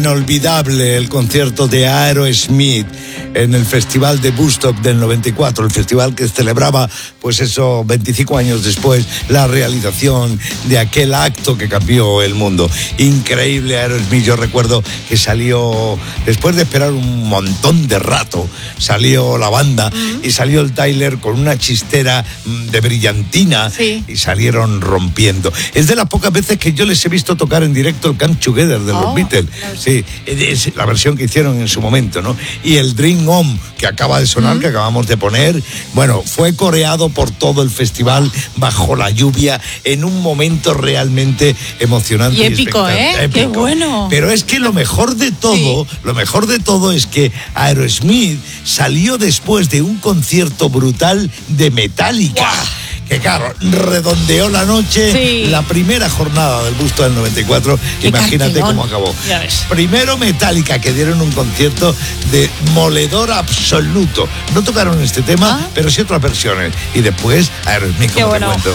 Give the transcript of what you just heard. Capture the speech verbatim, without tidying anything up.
Inolvidable el concierto de Aerosmith en el Festival de Woodstock del noventa y cuatro, el festival que celebraba, pues eso, veinticinco años después, la realización de aquel acto que cambió el mundo. Increíble Aerosmith. Yo recuerdo que salió, después de esperar un montón de rato, salió la banda uh-huh. y salió el Tyler con una chistera de brillantina sí. y salieron rompiendo. Es de las pocas veces que yo les he visto tocar en directo el Come Together de los oh, Beatles. Sí, es la versión que hicieron en su momento, ¿no? Y el Dream On, que acaba de sonar, uh-huh. que acabamos de poner, bueno, fue coreado por todo el festival bajo la lluvia en un momento realmente emocionante. Y épico, y ¿eh? Épico. ¡Qué bueno! Pero es que lo mejor de todo, sí. lo mejor de todo es que Aerosmith salió después de un concierto brutal de Metallica. ¡Wow! Que claro, redondeó la noche, sí. la primera jornada del Woodstock del noventa y cuatro, Qué imagínate cartelón. cómo acabó. Ya ves. Primero Metallica, que dieron un concierto de moledor absoluto. No tocaron este tema, ¿Ah? pero sí otras versiones. Y después Aerosmith, como bueno. te cuento.